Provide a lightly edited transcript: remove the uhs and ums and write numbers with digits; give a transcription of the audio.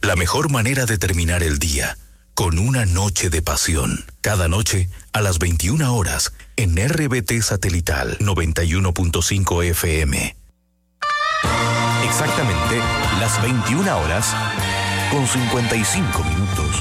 La mejor manera de terminar el día, con una noche de pasión. Cada noche, a las 21 horas, en RBT Satelital 91.5 FM. Exactamente las 21 horas con 55 minutos.